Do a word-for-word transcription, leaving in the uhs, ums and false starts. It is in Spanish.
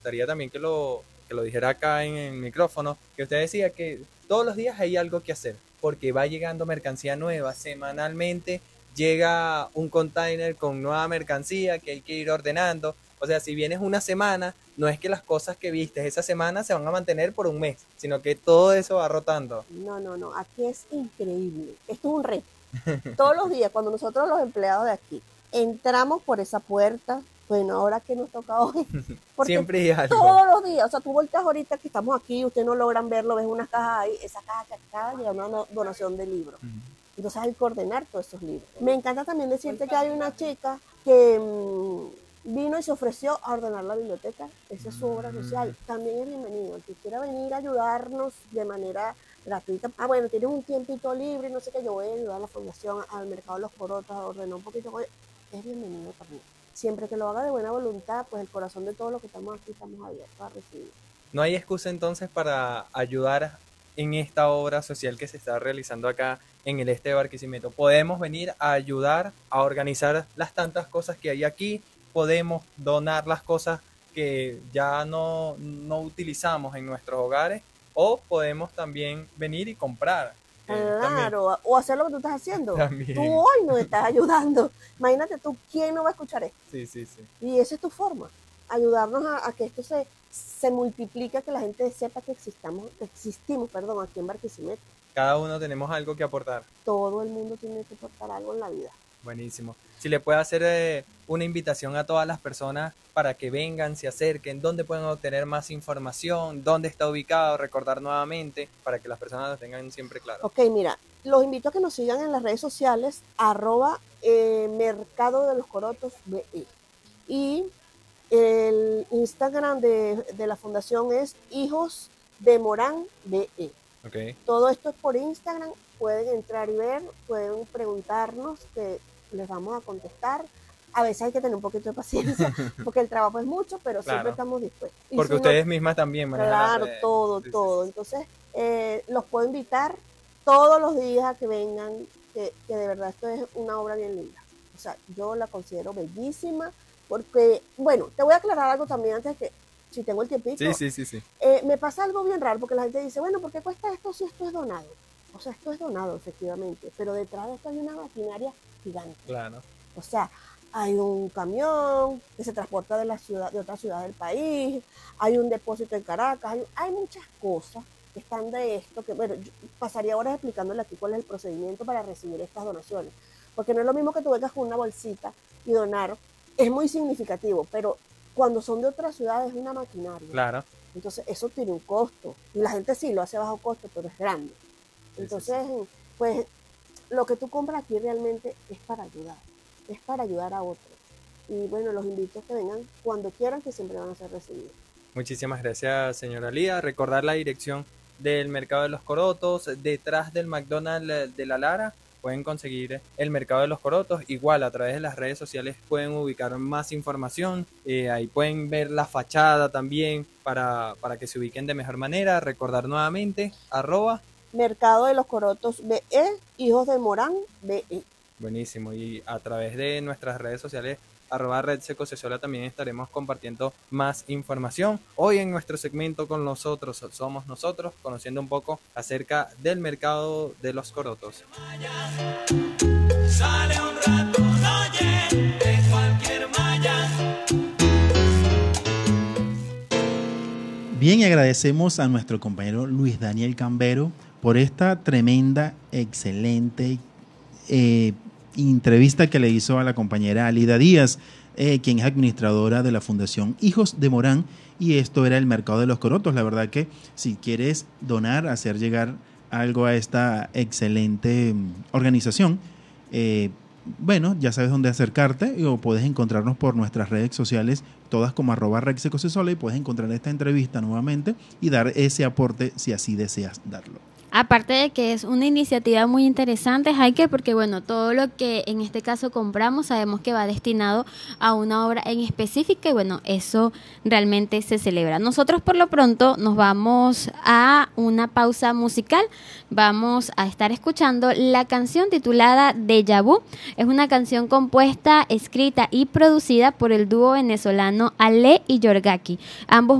gustaría también que lo, que lo dijera acá en el micrófono, que usted decía que todos los días hay algo que hacer, porque va llegando mercancía nueva, semanalmente llega un container con nueva mercancía que hay que ir ordenando. O sea, si vienes una semana, no es que las cosas que vistes esa semana se van a mantener por un mes, sino que todo eso va rotando. No, no, no, aquí es increíble. Esto es un reto. Todos los días, cuando nosotros los empleados de aquí entramos por esa puerta, bueno, ahora que nos toca hoy, porque Siempre hay algo. todos los días, o sea, tú volteas ahorita que estamos aquí, ustedes no logran verlo, ves unas cajas ahí, esa caja que acaba de llegar una no- donación de libros. Entonces hay que ordenar todos esos libros. Me encanta también decirte que hay una chica que mmm, vino y se ofreció a ordenar la biblioteca. Esa es su obra social. También es bienvenido. El que quiera venir a ayudarnos de manera gratuita. Ah, bueno, tienes un tiempito libre, no sé qué, yo voy a ayudar a la fundación, al mercado de los corotos, a ordenar un poquito. Es bienvenido también. Siempre que lo haga de buena voluntad, pues el corazón de todos los que estamos aquí estamos abiertos a recibir. No hay excusa entonces para ayudar en esta obra social que se está realizando acá en el este de Barquisimeto. Podemos venir a ayudar a organizar las tantas cosas que hay aquí, podemos donar las cosas que ya no, no utilizamos en nuestros hogares, o podemos también venir y comprar. Eh, Claro, también, o hacer lo que tú estás haciendo. también. Tú hoy nos estás ayudando. Imagínate tú, ¿quién no va a escuchar esto? Sí, sí, sí. Y esa es tu forma, ayudarnos a, a que esto se, se multiplique, que la gente sepa que existamos, que existimos, perdón, aquí en Barquisimeto. Cada uno tenemos algo que aportar. Todo el mundo tiene que aportar algo en la vida. Buenísimo. Si le puede hacer eh, una invitación a todas las personas para que vengan, se acerquen, dónde pueden obtener más información, dónde está ubicado, recordar nuevamente, para que las personas lo tengan siempre claro. Ok, mira, los invito a que nos sigan en las redes sociales, arroba eh, Mercado de los Corotos B E. Y el Instagram de, de la fundación es Hijos de Morán B E. Okay. Todo esto es por Instagram, pueden entrar y ver, pueden preguntarnos, que les vamos a contestar. A veces hay que tener un poquito de paciencia, porque el trabajo es mucho, pero Claro. siempre estamos dispuestos. Y porque si ustedes no, mismas también manejan claro, las redes. todo, Sí, todo. sí, sí. Entonces, eh, los puedo invitar todos los días a que vengan, que, que de verdad esto es una obra bien linda. O sea, yo la considero bellísima, porque, bueno, te voy a aclarar algo también antes que, si tengo el tiempito. Sí, sí, sí, sí. Eh, me pasa algo bien raro, porque la gente dice, bueno, ¿por qué cuesta esto si esto es donado? O sea, esto es donado, efectivamente, pero detrás de esto hay una maquinaria gigante. Claro. O sea, hay un camión que se transporta de la ciudad, de otra ciudad del país, hay un depósito en Caracas, hay, hay muchas cosas que están de esto, que bueno, yo pasaría horas explicándole aquí cuál es el procedimiento para recibir estas donaciones, porque no es lo mismo que tú vengas con una bolsita y donar, es muy significativo, pero cuando son de otras ciudades es una maquinaria. Claro. Entonces eso tiene un costo, y la gente sí lo hace bajo costo, pero es grande. Entonces, sí, sí, sí. pues lo que tú compras aquí realmente es para ayudar, es para ayudar a otros. Y bueno, los invito a que vengan cuando quieran, que siempre van a ser recibidos. Muchísimas gracias, señora Lía. Recordar la dirección del Mercado de los Corotos, detrás del McDonald's de la Lara. Pueden conseguir el Mercado de los Corotos. Igual a través de las redes sociales pueden ubicar más información. Eh, ahí pueden ver la fachada también para, para que se ubiquen de mejor manera. Recordar nuevamente, arroba Mercado de los Corotos B E, Hijos de Morán B E. Buenísimo. Y a través de nuestras redes sociales, arroba Red Secocesola, también estaremos compartiendo más información. Hoy en nuestro segmento con nosotros somos nosotros, conociendo un poco acerca del mercado de los corotos. Sale un rato, oye, de cualquier malla. Bien, y agradecemos a nuestro compañero Luis Daniel Cambero por esta tremenda, excelente eh, entrevista que le hizo a la compañera Alida Díaz, eh, quien es administradora de la Fundación Hijos de Morán, y esto era el Mercado de los Corotos. La verdad que si quieres donar, hacer llegar algo a esta excelente organización, eh, bueno, ya sabes dónde acercarte, o puedes encontrarnos por nuestras redes sociales, todas como arroba Red Secocesola, y puedes encontrar esta entrevista nuevamente y dar ese aporte si así deseas darlo. Aparte de que es una iniciativa muy interesante, Jaike, porque bueno, todo lo que en este caso compramos sabemos que va destinado a una obra en específica y bueno, eso realmente se celebra. Nosotros por lo pronto nos vamos a una pausa musical, vamos a estar escuchando la canción titulada Déjà Vu. Es una canción compuesta, escrita y producida por el dúo venezolano Ale y Yorgaki, ambos